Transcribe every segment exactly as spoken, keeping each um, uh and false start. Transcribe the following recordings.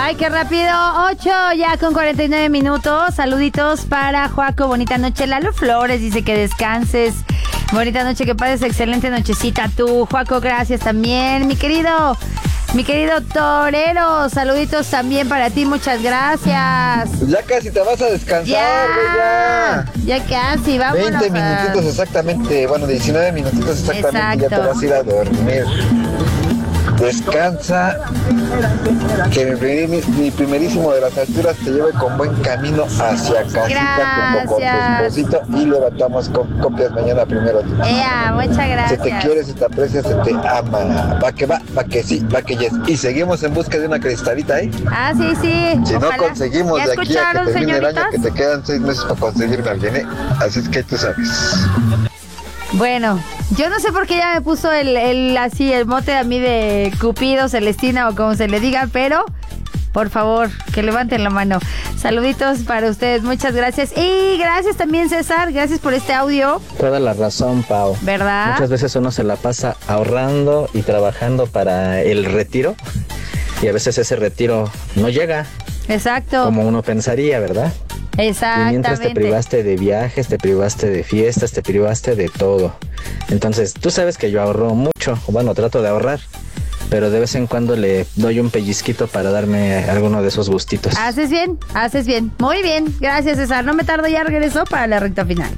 Ay, qué rápido. ocho ya con cuarenta y nueve minutos. Saluditos para Joaco. Bonita noche. Lalo Flores dice que descanses. Bonita noche, que pases excelente nochecita tú. Joaco, gracias también. Mi querido, mi querido Torero, saluditos también para ti. Muchas gracias. Pues ya casi te vas a descansar, Ya, ya. ya casi, vámonos. veinte minutitos exactamente. Bueno, diecinueve minutitos exactamente. Exacto. Ya te vas a ir a dormir. Descansa, que mi, primer, mi primerísimo de las alturas te lleve con buen camino hacia casita como con tu esposito y levantamos co- copias mañana primero. Ea, muchas gracias. Se te quiere, se te aprecia, se te ama. Va que va, va que sí, va que yes. Y seguimos en busca de una cristalita, ¿eh? Ah, sí, sí. Si Ojalá. no conseguimos ¿Ya de aquí a que termine señoritas? el año, que te quedan seis meses para conseguirme a alguien, ¿eh? Así es que tú sabes. Bueno, yo no sé por qué ya me puso el, el así el mote a mí de Cupido, Celestina o como se le diga, pero por favor, que levanten la mano. Saluditos para ustedes, muchas gracias. Y gracias también, César, gracias por este audio. Toda la razón, Pau. ¿Verdad? Muchas veces uno se la pasa ahorrando y trabajando para el retiro y a veces ese retiro no llega Exacto. como uno pensaría, ¿verdad? Exactamente. Y mientras te privaste de viajes, te privaste de fiestas, te privaste de todo. Entonces, tú sabes que yo ahorro mucho, bueno, trato de ahorrar, pero de vez en cuando le doy un pellizquito para darme alguno de esos gustitos. Haces bien, haces bien. Muy bien, gracias, César. No me tardo, ya regreso para la recta final.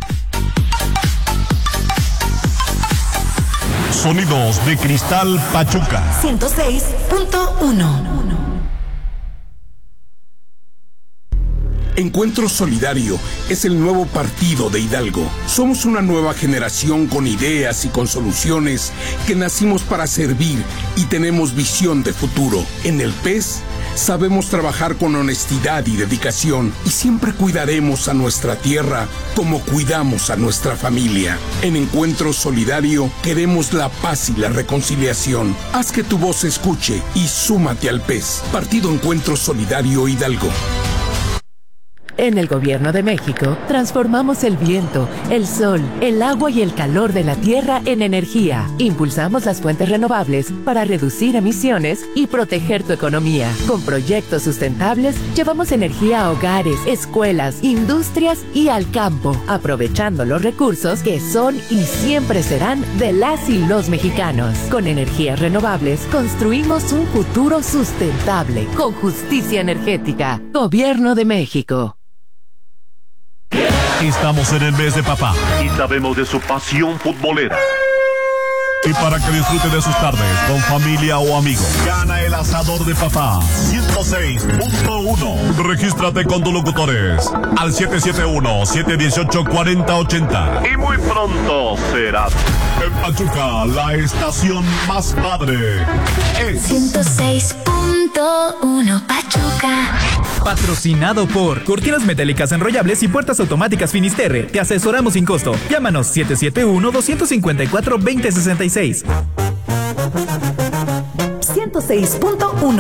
Sonidos de Cristal Pachuca. ciento seis punto uno. Encuentro Solidario es el nuevo partido de Hidalgo. Somos una nueva generación con ideas y con soluciones que nacimos para servir y tenemos visión de futuro. En el P E S sabemos trabajar con honestidad y dedicación y siempre cuidaremos a nuestra tierra como cuidamos a nuestra familia. En Encuentro Solidario queremos la paz y la reconciliación. Haz que tu voz se escuche y súmate al P E S. Partido Encuentro Solidario Hidalgo. En el Gobierno de México, transformamos el viento, el sol, el agua y el calor de la tierra en energía. Impulsamos las fuentes renovables para reducir emisiones y proteger tu economía. Con proyectos sustentables, llevamos energía a hogares, escuelas, industrias y al campo, aprovechando los recursos que son y siempre serán de las y los mexicanos. Con energías renovables, construimos un futuro sustentable, con justicia energética. Gobierno de México. Estamos en el mes de papá y sabemos de su pasión futbolera. Y para que disfrute de sus tardes con familia o amigos, gana el asador de papá ciento seis punto uno. Regístrate con tus locutores al siete siete uno, siete uno ocho, cuatro cero ocho cero. Y muy pronto serás. En Pachuca, la estación más padre es ciento seis punto uno Pachuca. Patrocinado por Cortinas Metálicas Enrollables y Puertas Automáticas Finisterre. Te asesoramos sin costo. Llámanos siete siete uno, dos cinco cuatro, dos cero seis seis. ciento seis punto uno